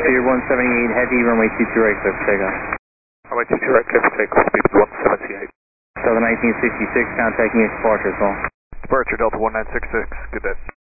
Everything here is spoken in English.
Speed 178 heavy, runway 22 right clear for takeoff. Runway 22 right clear for takeoff, speed 178. Delta 1966, contacting you for departure as well. Departure Delta 1966, good day.